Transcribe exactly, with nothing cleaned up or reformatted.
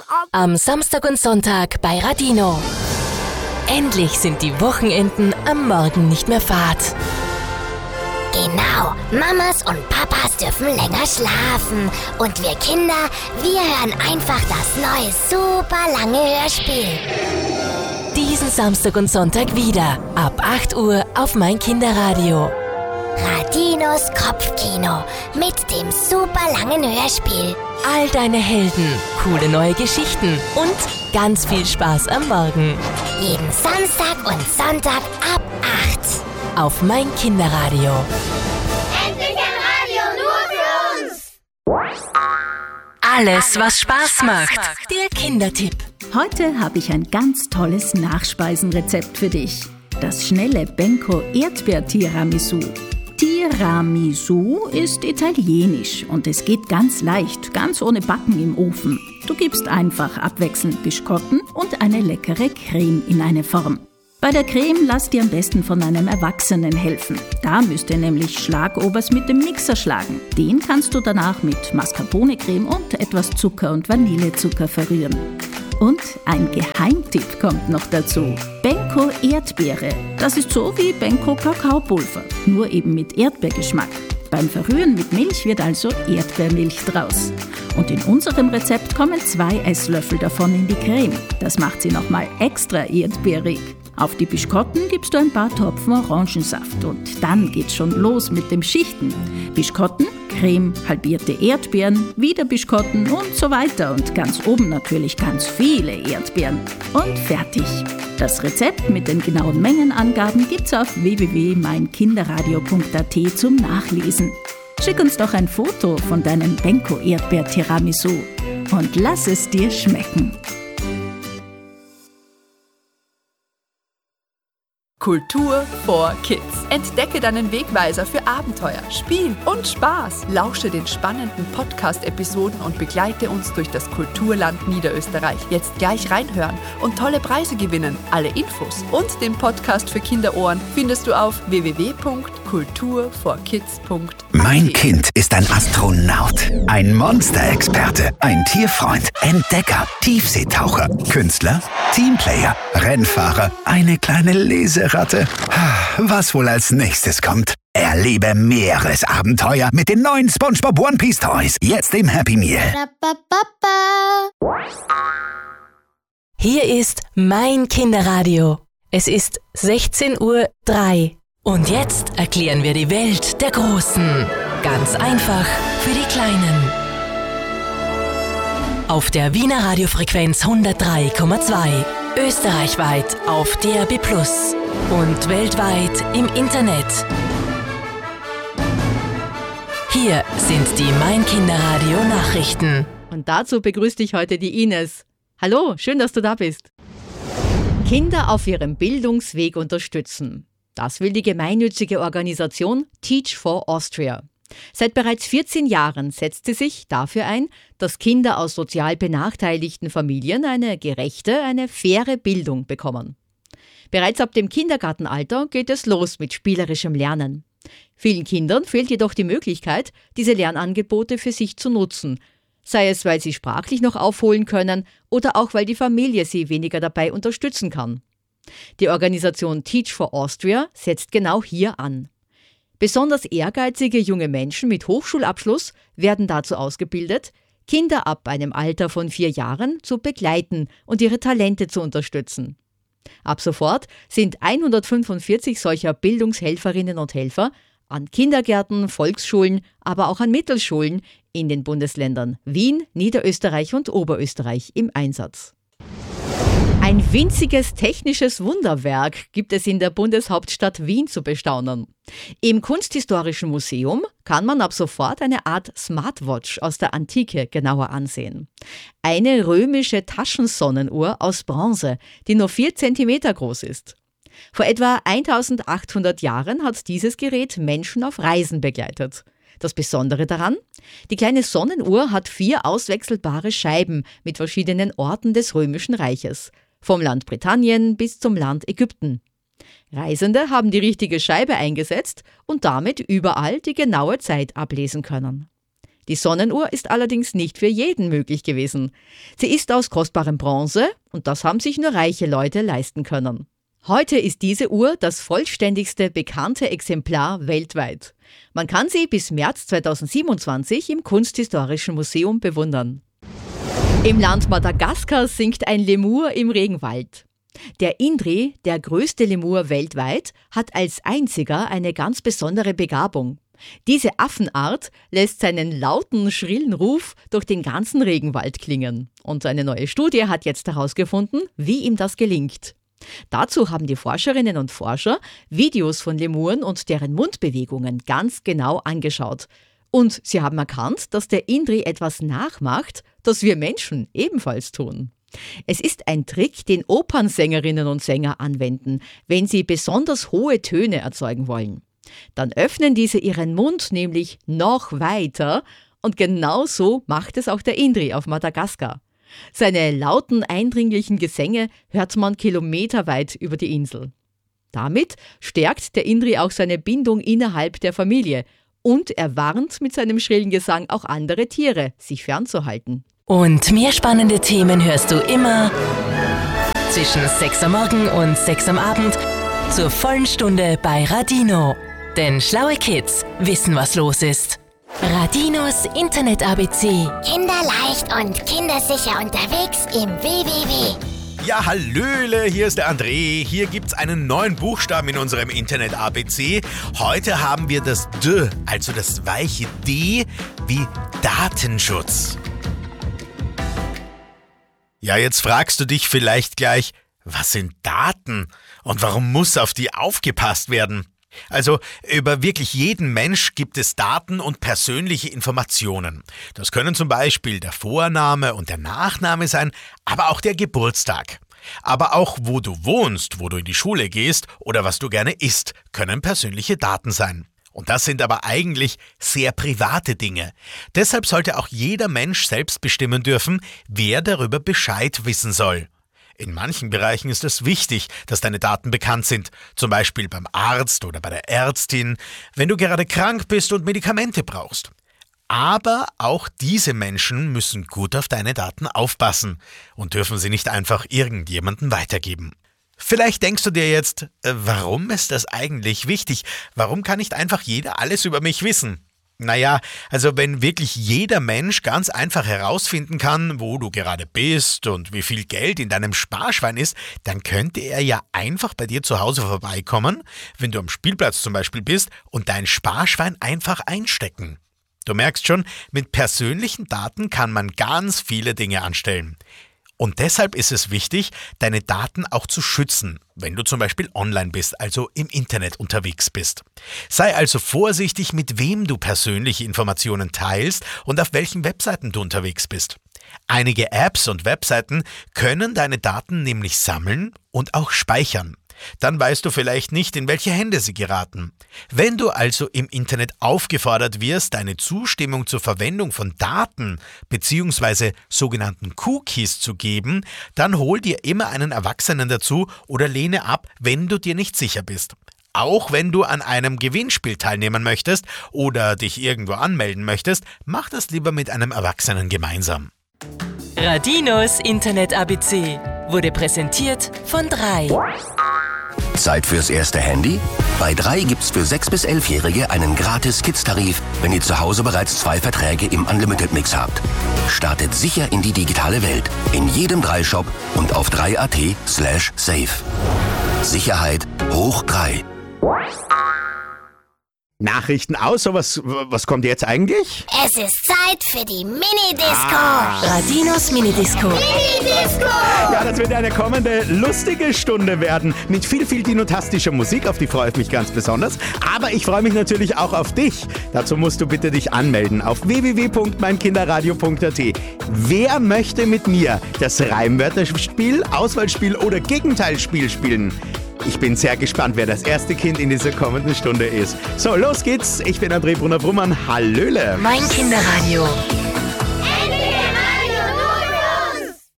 Am Samstag und Sonntag bei Radino. Endlich sind die Wochenenden am Morgen nicht mehr fad. Genau, Mamas und Papas dürfen länger schlafen. Und wir Kinder, wir hören einfach das neue, super lange Hörspiel. Diesen Samstag und Sonntag wieder, ab acht Uhr auf mein Kinderradio. Radinos Kopfkino mit dem super langen Hörspiel. All deine Helden, coole neue Geschichten und ganz viel Spaß am Morgen. Jeden Samstag und Sonntag ab acht. Auf mein Kinderradio. Endlich ein Radio nur für uns. Alles, was Spaß macht. Der Kindertipp. Heute habe ich ein ganz tolles Nachspeisenrezept für dich. Das schnelle Benko Erdbeer-Tiramisu. Tiramisu ist italienisch und es geht ganz leicht, ganz ohne Backen im Ofen. Du gibst einfach abwechselnd Biskotten und eine leckere Creme in eine Form. Bei der Creme lass dir am besten von einem Erwachsenen helfen. Da müsst ihr nämlich Schlagobers mit dem Mixer schlagen. Den kannst du danach mit Mascarpone-Creme und etwas Zucker und Vanillezucker verrühren. Und ein Geheimtipp kommt noch dazu. Benko Erdbeere. Das ist so wie Benko Kakaopulver, nur eben mit Erdbeergeschmack. Beim Verrühren mit Milch wird also Erdbeermilch draus. Und in unserem Rezept kommen zwei Esslöffel davon in die Creme. Das macht sie nochmal extra erdbeerig. Auf die Biskotten gibst du ein paar Tropfen Orangensaft und dann geht's schon los mit dem Schichten. Biskotten, Creme, halbierte Erdbeeren, wieder Biskotten und so weiter. Und ganz oben natürlich ganz viele Erdbeeren. Und fertig. Das Rezept mit den genauen Mengenangaben gibt's auf w w w punkt mein kinderradio punkt a t zum Nachlesen. Schick uns doch ein Foto von deinem Benko Erdbeer-Tiramisu und lass es dir schmecken. Kultur for Kids. Entdecke deinen Wegweiser für Abenteuer, Spiel und Spaß. Lausche den spannenden Podcast-Episoden und begleite uns durch das Kulturland Niederösterreich. Jetzt gleich reinhören und tolle Preise gewinnen. Alle Infos und den Podcast für Kinderohren findest du auf w w w punkt kultur for kids punkt a t. Mein Kind ist ein Astronaut, ein Monsterexperte, ein Tierfreund, Entdecker, Tiefseetaucher, Künstler, Teamplayer, Rennfahrer, eine kleine Leseratte. Was wohl als nächstes kommt? Erlebe Meeresabenteuer mit den neuen SpongeBob One Piece Toys. Jetzt im Happy Meal. Hier ist mein Kinderradio. Es ist sechzehn Uhr drei. Und jetzt erklären wir die Welt der Großen. Ganz einfach für die Kleinen. Auf der Wiener Radiofrequenz hundertdrei Komma zwei. Österreichweit auf D A B plus und weltweit im Internet. Hier sind die Mein Kinderradio Nachrichten. Und dazu begrüßt dich heute die Ines. Hallo, schön, dass du da bist. Kinder auf ihrem Bildungsweg unterstützen. Das will die gemeinnützige Organisation Teach for Austria. Seit bereits vierzehn Jahren setzt sie sich dafür ein, dass Kinder aus sozial benachteiligten Familien eine gerechte, eine faire Bildung bekommen. Bereits ab dem Kindergartenalter geht es los mit spielerischem Lernen. Vielen Kindern fehlt jedoch die Möglichkeit, diese Lernangebote für sich zu nutzen, sei es, weil sie sprachlich noch aufholen können oder auch, weil die Familie sie weniger dabei unterstützen kann. Die Organisation Teach for Austria setzt genau hier an. Besonders ehrgeizige junge Menschen mit Hochschulabschluss werden dazu ausgebildet, Kinder ab einem Alter von vier Jahren zu begleiten und ihre Talente zu unterstützen. Ab sofort sind hundertfünfundvierzig solcher Bildungshelferinnen und Helfer an Kindergärten, Volksschulen, aber auch an Mittelschulen in den Bundesländern Wien, Niederösterreich und Oberösterreich im Einsatz. Ein winziges technisches Wunderwerk gibt es in der Bundeshauptstadt Wien zu bestaunen. Im Kunsthistorischen Museum kann man ab sofort eine Art Smartwatch aus der Antike genauer ansehen. Eine römische Taschensonnenuhr aus Bronze, die nur vier Zentimeter groß ist. Vor etwa eintausendachthundert Jahren hat dieses Gerät Menschen auf Reisen begleitet. Das Besondere daran? Die kleine Sonnenuhr hat vier auswechselbare Scheiben mit verschiedenen Orten des Römischen Reiches. Vom Land Britannien bis zum Land Ägypten. Reisende haben die richtige Scheibe eingesetzt und damit überall die genaue Zeit ablesen können. Die Sonnenuhr ist allerdings nicht für jeden möglich gewesen. Sie ist aus kostbarem Bronze und das haben sich nur reiche Leute leisten können. Heute ist diese Uhr das vollständigste bekannte Exemplar weltweit. Man kann sie bis März zweitausendsiebenundzwanzig im Kunsthistorischen Museum bewundern. Im Land Madagaskar singt ein Lemur im Regenwald. Der Indri, der größte Lemur weltweit, hat als einziger eine ganz besondere Begabung. Diese Affenart lässt seinen lauten, schrillen Ruf durch den ganzen Regenwald klingen. Und eine neue Studie hat jetzt herausgefunden, wie ihm das gelingt. Dazu haben die Forscherinnen und Forscher Videos von Lemuren und deren Mundbewegungen ganz genau angeschaut. Und sie haben erkannt, dass der Indri etwas nachmacht, das wir Menschen ebenfalls tun. Es ist ein Trick, den Opernsängerinnen und Sänger anwenden, wenn sie besonders hohe Töne erzeugen wollen. Dann öffnen diese ihren Mund nämlich noch weiter und genau so macht es auch der Indri auf Madagaskar. Seine lauten, eindringlichen Gesänge hört man kilometerweit über die Insel. Damit stärkt der Indri auch seine Bindung innerhalb der Familie und er warnt mit seinem schrillen Gesang auch andere Tiere, sich fernzuhalten. Und mehr spannende Themen hörst du immer zwischen sechs am Morgen und sechs am Abend zur vollen Stunde bei Radino. Denn schlaue Kids wissen, was los ist. Radinos Internet-A B C. Kinderleicht und kindersicher unterwegs im W W W. Ja, hallöle, hier ist der André. Hier gibt's einen neuen Buchstaben in unserem Internet-A B C. Heute haben wir das D, also das weiche D, wie Datenschutz. Ja, jetzt fragst du dich vielleicht gleich, was sind Daten und warum muss auf die aufgepasst werden? Also über wirklich jeden Mensch gibt es Daten und persönliche Informationen. Das können zum Beispiel der Vorname und der Nachname sein, aber auch der Geburtstag. Aber auch wo du wohnst, wo du in die Schule gehst oder was du gerne isst, können persönliche Daten sein. Und das sind aber eigentlich sehr private Dinge. Deshalb sollte auch jeder Mensch selbst bestimmen dürfen, wer darüber Bescheid wissen soll. In manchen Bereichen ist es wichtig, dass deine Daten bekannt sind, zum Beispiel beim Arzt oder bei der Ärztin, wenn du gerade krank bist und Medikamente brauchst. Aber auch diese Menschen müssen gut auf deine Daten aufpassen und dürfen sie nicht einfach irgendjemandem weitergeben. Vielleicht denkst du dir jetzt, äh, warum ist das eigentlich wichtig? Warum kann nicht einfach jeder alles über mich wissen? Naja, also wenn wirklich jeder Mensch ganz einfach herausfinden kann, wo du gerade bist und wie viel Geld in deinem Sparschwein ist, dann könnte er ja einfach bei dir zu Hause vorbeikommen, wenn du am Spielplatz zum Beispiel bist, und dein Sparschwein einfach einstecken. Du merkst schon, mit persönlichen Daten kann man ganz viele Dinge anstellen. Und deshalb ist es wichtig, deine Daten auch zu schützen, wenn du zum Beispiel online bist, also im Internet unterwegs bist. Sei also vorsichtig, mit wem du persönliche Informationen teilst und auf welchen Webseiten du unterwegs bist. Einige Apps und Webseiten können deine Daten nämlich sammeln und auch speichern. Dann weißt du vielleicht nicht, in welche Hände sie geraten. Wenn du also im Internet aufgefordert wirst, deine Zustimmung zur Verwendung von Daten bzw. sogenannten Cookies zu geben, dann hol dir immer einen Erwachsenen dazu oder lehne ab, wenn du dir nicht sicher bist. Auch wenn du an einem Gewinnspiel teilnehmen möchtest oder dich irgendwo anmelden möchtest, mach das lieber mit einem Erwachsenen gemeinsam. Radinos Internet-A B C wurde präsentiert von drei. Zeit fürs erste Handy? Bei drei gibt's für sechs- bis elfjährige einen gratis Kids-Tarif, wenn ihr zu Hause bereits zwei Verträge im Unlimited-Mix habt. Startet sicher in die digitale Welt. In jedem drei Shop und auf drei punkt at slash safe. Sicherheit hoch drei. Nachrichten aus, so was, was kommt jetzt eigentlich? Es ist Zeit für die Mini-Disco. Ah. Radinos Minidisco. Mini-Disco. Ja, das wird eine kommende lustige Stunde werden. Mit viel, viel dinotastischer Musik, auf die freue ich mich ganz besonders. Aber ich freue mich natürlich auch auf dich. Dazu musst du bitte dich anmelden auf w w w punkt mein kinderradio punkt a t. Wer möchte mit mir das Reimwörterspiel, Auswahlspiel oder Gegenteilspiel spielen? Ich bin sehr gespannt, wer das erste Kind in dieser kommenden Stunde ist. So, los geht's. Ich bin André Brunner-Brummann. Hallöle. Mein Kinderradio.